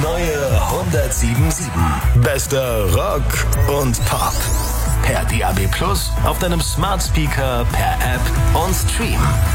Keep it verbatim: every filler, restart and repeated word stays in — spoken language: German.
neue hundertsieben Komma sieben. Bester Rock und Pop. Per D A B Plus, auf deinem Smart Speaker, per App und Stream.